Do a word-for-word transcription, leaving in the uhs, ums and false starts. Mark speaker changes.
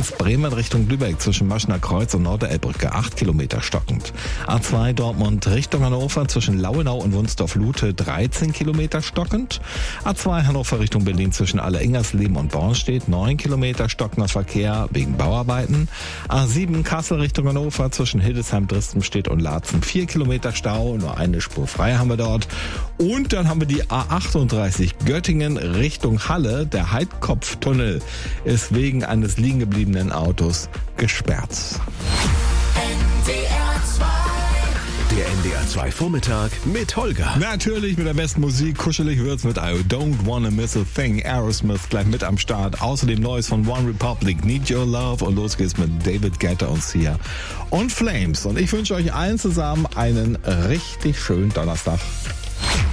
Speaker 1: eins Bremen Richtung Lübeck zwischen Maschner Kreuz und Norderelbbrücke acht Kilometer stockend. A zwei Dortmund Richtung Hannover zwischen Lauenau und Wunsdorf-Lute dreizehn Kilometer stockend. A zwei Hannover Richtung Berlin zwischen Alle-Ingersleben und Bornstedt neun Kilometer stockender Verkehr wegen Bauarbeiten. A sieben Kassel Richtung Hannover zwischen Hildesheim, Dristenstedt und Laatzen vier Kilometer Stau, nur eine Spur frei haben wir dort. Und dann haben wir die A achtunddreißig Göttingen Richtung Halle. Der Heidkopftunnel ist wegen eines liegen gebliebenen Autos gesperrt.
Speaker 2: Der N D R zwei Vormittag mit Holger.
Speaker 1: Natürlich mit der besten Musik. Kuschelig wird's mit I Don't Wanna Miss a Thing. Aerosmith gleich mit am Start. Außerdem Neues von One Republic, Need Your Love. Und los geht's mit David Guetta und Sia und Flames. Und ich wünsche euch allen zusammen einen richtig schönen Donnerstag.